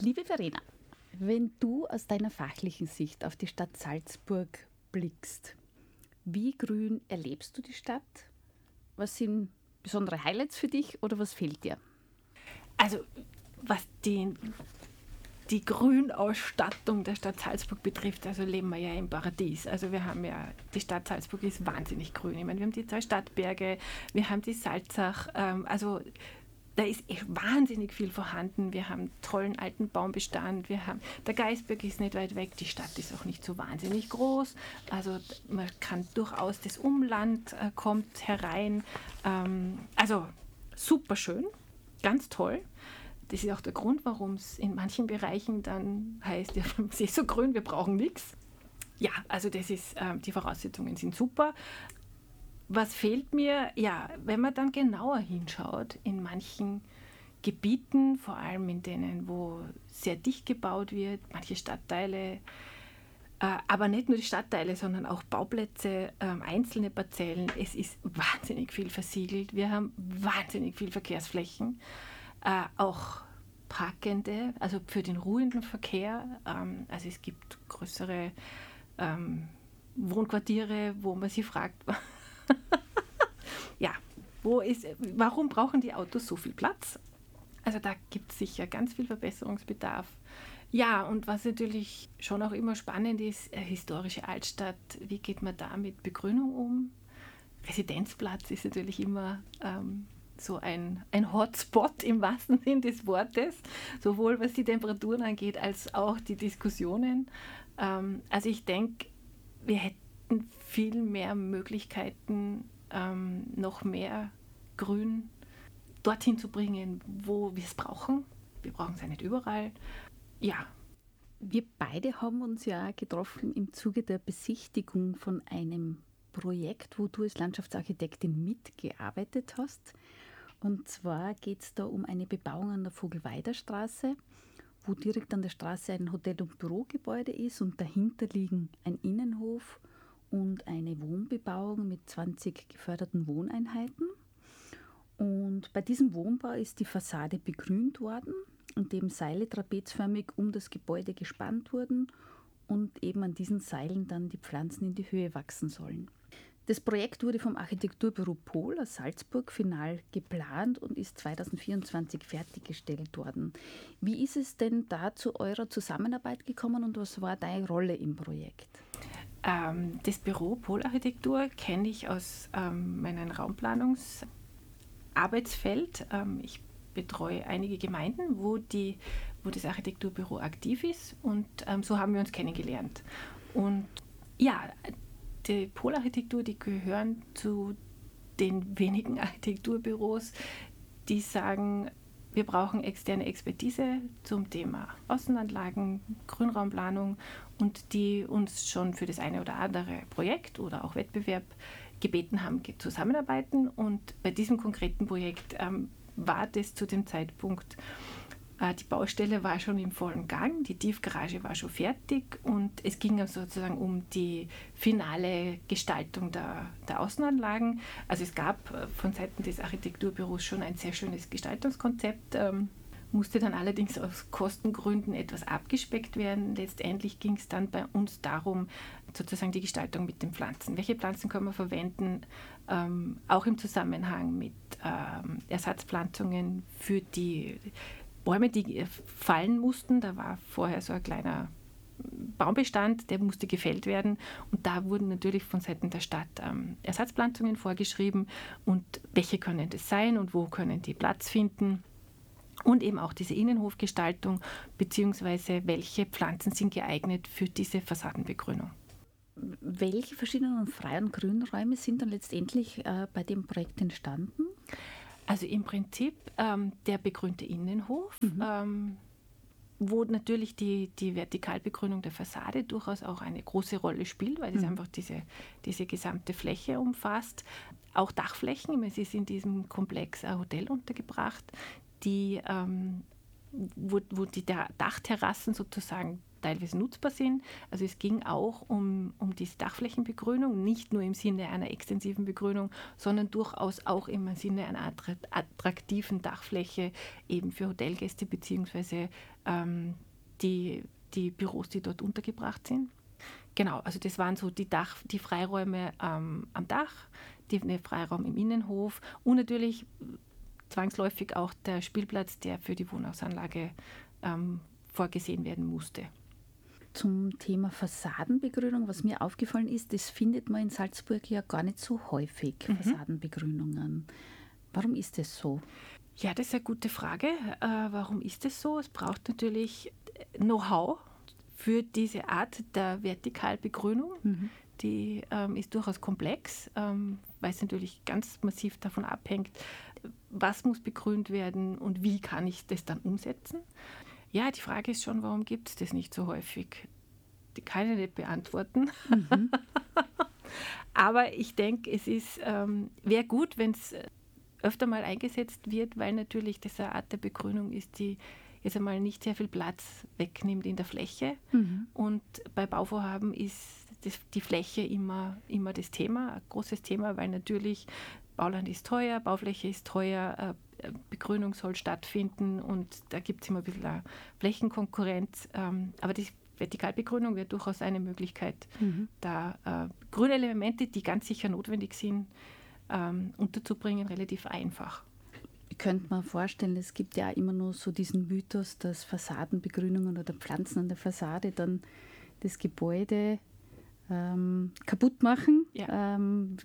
Liebe Verena, wenn du aus deiner fachlichen Sicht auf die Stadt Salzburg blickst, wie grün erlebst du die Stadt? Was sind besondere Highlights für dich oder was fehlt dir? Also was die Grünausstattung der Stadt Salzburg betrifft, also leben wir ja im Paradies. Also wir haben ja, die Stadt Salzburg ist wahnsinnig grün. Ich meine, wir haben die 2 Stadtberge, wir haben die Salzach, also da ist wahnsinnig viel vorhanden. Wir haben tollen alten Baumbestand, der Gaisberg ist nicht weit weg, die Stadt ist auch nicht so wahnsinnig groß. Also man kann durchaus, das Umland kommt herein. Also super schön, ganz toll. Das ist auch der Grund, warum es in manchen Bereichen dann heißt, ja, es ist so grün, wir brauchen nichts. Ja, also das ist, die Voraussetzungen sind super. Was fehlt mir? Ja, wenn man dann genauer hinschaut, in manchen Gebieten, vor allem in denen, wo sehr dicht gebaut wird, manche Stadtteile, aber nicht nur die Stadtteile, sondern auch Bauplätze, einzelne Parzellen. Es ist wahnsinnig viel versiegelt. Wir haben wahnsinnig viel Verkehrsflächen, auch parkende, also für den ruhenden Verkehr. Also es gibt größere Wohnquartiere, wo man sich fragt, ja, warum brauchen die Autos so viel Platz? Also da gibt es sicher ganz viel Verbesserungsbedarf. Ja, und was natürlich schon auch immer spannend ist, historische Altstadt, wie geht man da mit Begrünung um? Residenzplatz ist natürlich immer so ein Hotspot im wahrsten Sinn des Wortes, sowohl was die Temperaturen angeht, als auch die Diskussionen. Also ich denke, wir hätten viel mehr Möglichkeiten, noch mehr Grün dorthin zu bringen, wo wir es brauchen. Wir brauchen es ja nicht überall. Ja. Wir beide haben uns ja getroffen im Zuge der Besichtigung von einem Projekt, wo du als Landschaftsarchitektin mitgearbeitet hast. Und zwar geht es da um eine Bebauung an der Vogelweider-Straße, wo direkt an der Straße ein Hotel- und Bürogebäude ist und dahinter liegen ein Innenhof und eine Wohnbebauung mit 20 geförderten Wohneinheiten. Und bei diesem Wohnbau ist die Fassade begrünt worden, indem Seile trapezförmig um das Gebäude gespannt wurden und eben an diesen Seilen dann die Pflanzen in die Höhe wachsen sollen. Das Projekt wurde vom Architekturbüro Pohl aus Salzburg final geplant und ist 2024 fertiggestellt worden. Wie ist es denn da zu eurer Zusammenarbeit gekommen und was war deine Rolle im Projekt? Das Büro Pohl Architektur kenne ich aus meinem Raumplanungsarbeitsfeld. Ich betreue einige Gemeinden, wo das Architekturbüro aktiv ist und so haben wir uns kennengelernt. Und ja, die Pohl Architektur, die gehören zu den wenigen Architekturbüros, die sagen, wir brauchen externe Expertise zum Thema Außenanlagen, Grünraumplanung und die uns schon für das eine oder andere Projekt oder auch Wettbewerb gebeten haben, zusammenarbeiten. Und bei diesem konkreten Projekt war das zu dem Zeitpunkt, die Baustelle war schon im vollen Gang, die Tiefgarage war schon fertig und es ging sozusagen um die finale Gestaltung der Außenanlagen. Also es gab von Seiten des Architekturbüros schon ein sehr schönes Gestaltungskonzept, musste dann allerdings aus Kostengründen etwas abgespeckt werden. Letztendlich ging es dann bei uns darum, sozusagen die Gestaltung mit den Pflanzen. Welche Pflanzen können wir verwenden, auch im Zusammenhang mit Ersatzpflanzungen für die Bäume, die fallen mussten. Da war vorher so ein kleiner Baumbestand, der musste gefällt werden und da wurden natürlich von Seiten der Stadt Ersatzpflanzungen vorgeschrieben und welche können das sein und wo können die Platz finden und eben auch diese Innenhofgestaltung beziehungsweise welche Pflanzen sind geeignet für diese Fassadenbegrünung. Welche verschiedenen Frei- und Grünräume sind dann letztendlich bei dem Projekt entstanden? Also im Prinzip der begrünte Innenhof, wo natürlich die Vertikalbegrünung der Fassade durchaus auch eine große Rolle spielt, weil es einfach diese gesamte Fläche umfasst. Auch Dachflächen, es ist in diesem Komplex ein Hotel untergebracht, wo die Dachterrassen sozusagen teilweise nutzbar sind. Also es ging auch um diese Dachflächenbegrünung, nicht nur im Sinne einer extensiven Begrünung, sondern durchaus auch im Sinne einer attraktiven Dachfläche eben für Hotelgäste beziehungsweise die Büros, die dort untergebracht sind. Genau, also das waren so die Freiräume am Dach, der Freiraum im Innenhof und natürlich zwangsläufig auch der Spielplatz, der für die Wohnhausanlage vorgesehen werden musste. Zum Thema Fassadenbegrünung, was mir aufgefallen ist, das findet man in Salzburg ja gar nicht so häufig, Fassadenbegrünungen. Warum ist das so? Ja, das ist eine gute Frage. Warum ist das so? Es braucht natürlich Know-how für diese Art der Vertikalbegrünung. Die ist durchaus komplex, weil es natürlich ganz massiv davon abhängt, was muss begrünt werden und wie kann ich das dann umsetzen. Ja, die Frage ist schon, warum gibt es das nicht so häufig? Die kann ich nicht beantworten. Aber ich denke, es wäre gut, wenn es öfter mal eingesetzt wird, weil natürlich das eine Art der Begrünung ist, die jetzt einmal nicht sehr viel Platz wegnimmt in der Fläche. Und bei Bauvorhaben ist die Fläche immer das Thema, ein großes Thema, weil natürlich Bauland ist teuer, Baufläche ist teuer, Begrünung soll stattfinden und da gibt es immer ein bisschen eine Flächenkonkurrenz. Aber die Vertikalbegrünung wäre durchaus eine Möglichkeit, da grüne Elemente, die ganz sicher notwendig sind, unterzubringen, relativ einfach. Ich könnte mir vorstellen, es gibt ja immer nur so diesen Mythos, dass Fassadenbegrünungen oder Pflanzen an der Fassade dann das Gebäude kaputt machen. Ja.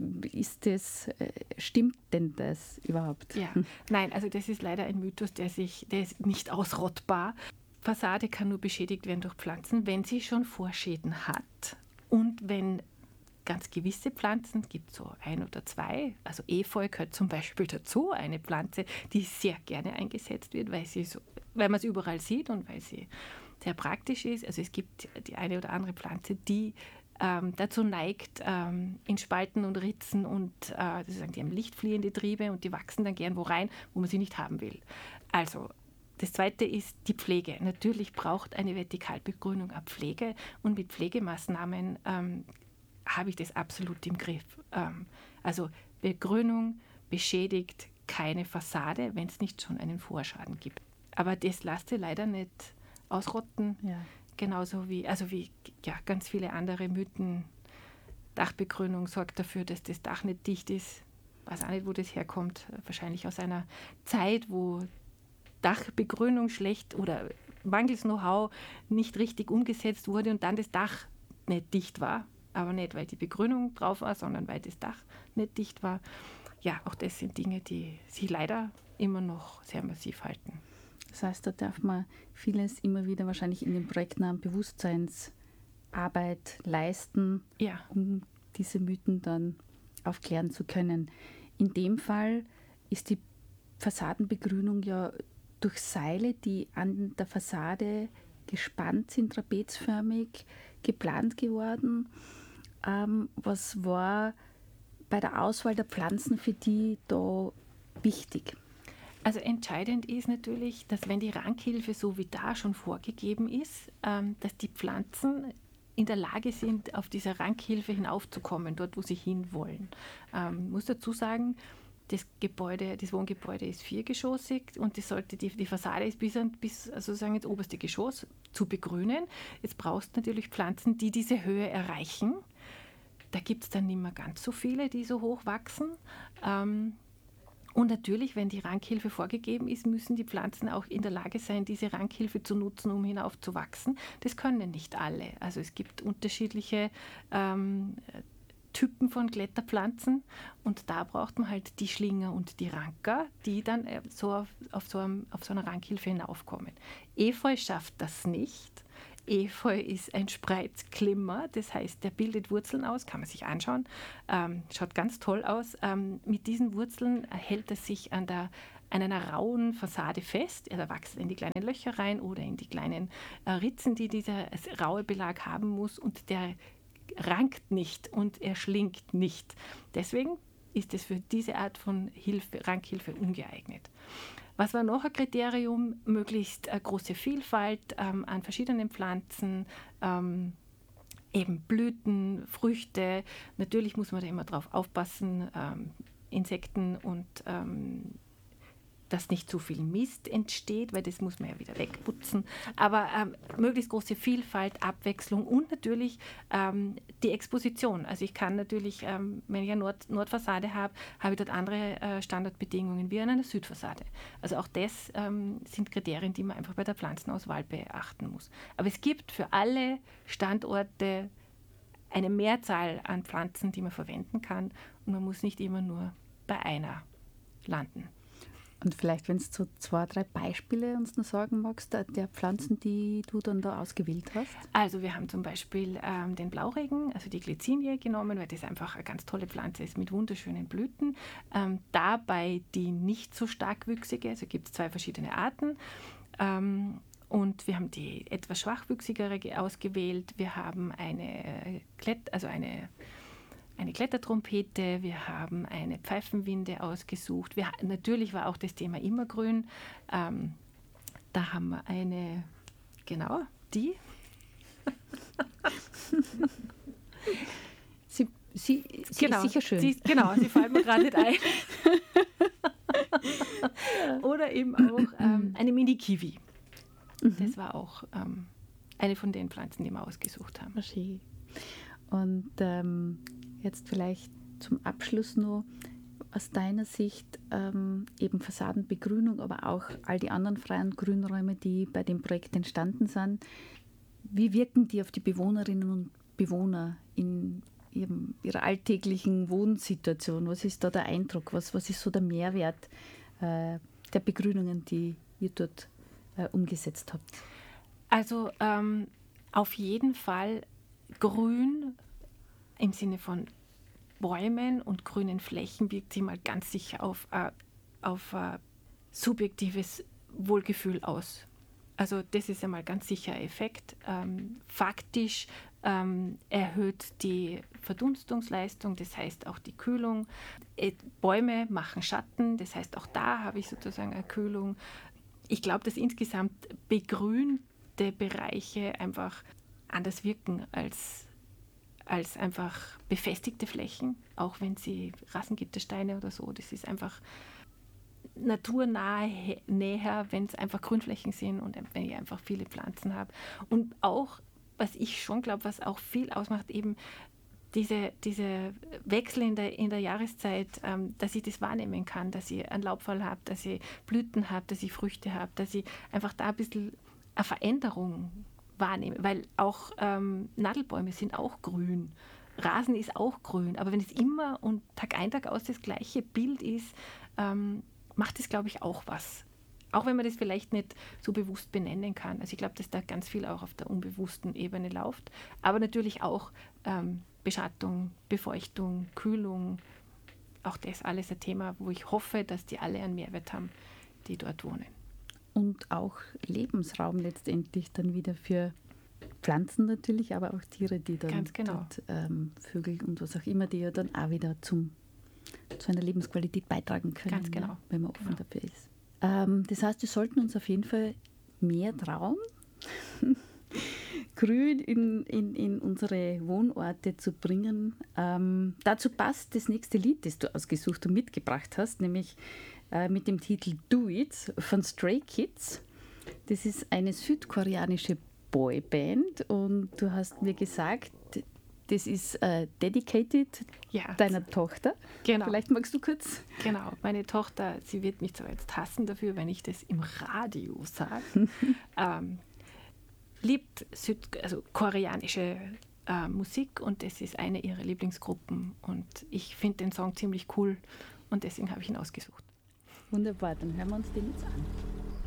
Stimmt denn das überhaupt? Ja. Nein, also das ist leider ein Mythos, der ist nicht ausrottbar. Fassade kann nur beschädigt werden durch Pflanzen, wenn sie schon Vorschäden hat und wenn ganz gewisse Pflanzen, gibt so ein oder zwei, also Efeu gehört zum Beispiel dazu, eine Pflanze, die sehr gerne eingesetzt wird, weil man es überall sieht und weil sie sehr praktisch ist. Also es gibt die eine oder andere Pflanze, die dazu neigt, in Spalten und Ritzen und die haben lichtfliehende Triebe und die wachsen dann gern wo rein, wo man sie nicht haben will. Also das Zweite ist die Pflege. Natürlich braucht eine Vertikalbegrünung eine Pflege und mit Pflegemaßnahmen habe ich das absolut im Griff. Also Begrünung beschädigt keine Fassade, wenn es nicht schon einen Vorschaden gibt. Aber das lasst ihr leider nicht ausrotten. Ja. Genauso wie ganz viele andere Mythen. Dachbegrünung sorgt dafür, dass das Dach nicht dicht ist. Ich weiß auch nicht, wo das herkommt. Wahrscheinlich aus einer Zeit, wo Dachbegrünung schlecht oder mangels Know-how nicht richtig umgesetzt wurde und dann das Dach nicht dicht war. Aber nicht, weil die Begrünung drauf war, sondern weil das Dach nicht dicht war. Ja, auch das sind Dinge, die sich leider immer noch sehr massiv halten. Das heißt, da darf man vieles immer wieder wahrscheinlich in den projektnahen Bewusstseinsarbeit leisten, um diese Mythen dann aufklären zu können. In dem Fall ist die Fassadenbegrünung ja durch Seile, die an der Fassade gespannt sind, trapezförmig geplant geworden. Was war bei der Auswahl der Pflanzen für die da wichtig? Also entscheidend ist natürlich, dass wenn die Rankhilfe so wie da schon vorgegeben ist, dass die Pflanzen in der Lage sind, auf dieser Rankhilfe hinaufzukommen, dort wo sie hinwollen. Ich muss dazu sagen, das Wohngebäude ist viergeschossig und die Fassade ist bis sozusagen ins oberste Geschoss zu begrünen. Jetzt brauchst du natürlich Pflanzen, die diese Höhe erreichen. Da gibt es dann nicht mehr ganz so viele, die so hoch wachsen. Und natürlich, wenn die Rankhilfe vorgegeben ist, müssen die Pflanzen auch in der Lage sein, diese Rankhilfe zu nutzen, um hinaufzuwachsen. Das können nicht alle. Also es gibt unterschiedliche Typen von Kletterpflanzen und da braucht man halt die Schlinger und die Ranker, die dann auf so einer Rankhilfe hinaufkommen. Efeu schafft das nicht. Efeu ist ein Spreizklimmer, das heißt, der bildet Wurzeln aus, kann man sich anschauen, schaut ganz toll aus. Mit diesen Wurzeln hält es sich an einer rauen Fassade fest. Er wächst in die kleinen Löcher rein oder in die kleinen Ritzen, die dieser raue Belag haben muss und der rankt nicht und er schlingt nicht. Deswegen ist es für diese Art von Rankhilfe ungeeignet. Was war noch ein Kriterium? Möglichst eine große Vielfalt an verschiedenen Pflanzen, eben Blüten, Früchte. Natürlich muss man da immer drauf aufpassen, Insekten und dass nicht zu viel Mist entsteht, weil das muss man ja wieder wegputzen. Aber möglichst große Vielfalt, Abwechslung und natürlich die Exposition. Also ich kann natürlich, wenn ich eine Nordfassade habe, habe ich dort andere Standardbedingungen wie an einer Südfassade. Also auch das sind Kriterien, die man einfach bei der Pflanzenauswahl beachten muss. Aber es gibt für alle Standorte eine Mehrzahl an Pflanzen, die man verwenden kann und man muss nicht immer nur bei einer landen. Und vielleicht, wenn du so 2, 3 Beispiele uns noch sagen magst, der Pflanzen, die du dann da ausgewählt hast. Also wir haben zum Beispiel den Blauregen, also die Glycinie genommen, weil das einfach eine ganz tolle Pflanze ist mit wunderschönen Blüten. Dabei die nicht so starkwüchsige, also gibt es 2 verschiedene Arten. Und wir haben die etwas schwachwüchsigere ausgewählt. Wir haben eine Klettertrompete, wir haben eine Pfeifenwinde ausgesucht. Natürlich war auch das Thema Immergrün. Da haben wir eine, genau, die. Sie genau, ist sicher schön. Sie fällt mir gerade nicht ein. Oder eben auch eine Mini-Kiwi. Das war auch eine von den Pflanzen, die wir ausgesucht haben. Schön. Und jetzt vielleicht zum Abschluss noch aus deiner Sicht eben Fassadenbegrünung, aber auch all die anderen freien Grünräume, die bei dem Projekt entstanden sind. Wie wirken die auf die Bewohnerinnen und Bewohner in ihrer alltäglichen Wohnsituation? Was ist da der Eindruck? Was ist so der Mehrwert der Begrünungen, die ihr dort umgesetzt habt? Also auf jeden Fall Grün im Sinne von Bäumen und grünen Flächen wirkt sich mal ganz sicher auf subjektives Wohlgefühl aus. Also das ist einmal ganz sicher ein Effekt. Faktisch erhöht die Verdunstungsleistung, das heißt auch die Kühlung. Bäume machen Schatten, das heißt auch da habe ich sozusagen eine Kühlung. Ich glaube, dass insgesamt begrünte Bereiche einfach anders wirken als einfach befestigte Flächen, auch wenn sie Rassengittersteine oder so, das ist einfach naturnahe, näher, wenn es einfach Grünflächen sind und wenn ich einfach viele Pflanzen habe. Und auch, was ich schon glaube, was auch viel ausmacht, eben diese Wechsel in der Jahreszeit, dass ich das wahrnehmen kann, dass ich einen Laubfall habe, dass ich Blüten habe, dass ich Früchte habe, dass ich einfach da ein bisschen eine Veränderung wahrnehme, weil auch Nadelbäume sind auch grün, Rasen ist auch grün, aber wenn es immer und Tag ein, Tag aus das gleiche Bild ist, macht es, glaube ich, auch was. Auch wenn man das vielleicht nicht so bewusst benennen kann. Also ich glaube, dass da ganz viel auch auf der unbewussten Ebene läuft, aber natürlich auch Beschattung, Befeuchtung, Kühlung, auch das alles ein Thema, wo ich hoffe, dass die alle einen Mehrwert haben, die dort wohnen. Und auch Lebensraum letztendlich dann wieder für Pflanzen natürlich, aber auch Tiere, die dann dort, Vögel und was auch immer, die ja dann auch wieder zu einer Lebensqualität beitragen können, Ganz genau. wenn man offen dafür ist. Das heißt, wir sollten uns auf jeden Fall mehr trauen, Grün in unsere Wohnorte zu bringen. Dazu passt das nächste Lied, das du ausgesucht und mitgebracht hast, nämlich mit dem Titel Do It von Stray Kids. Das ist eine südkoreanische Boyband und du hast mir gesagt, das ist dedicated deiner Tochter. Genau. Vielleicht magst du kurz. Genau, meine Tochter, sie wird mich zwar jetzt hassen dafür, wenn ich das im Radio sage, liebt koreanische Musik und das ist eine ihrer Lieblingsgruppen und ich finde den Song ziemlich cool und deswegen habe ich ihn ausgesucht. Wunderbar, dann hören wir uns den jetzt an.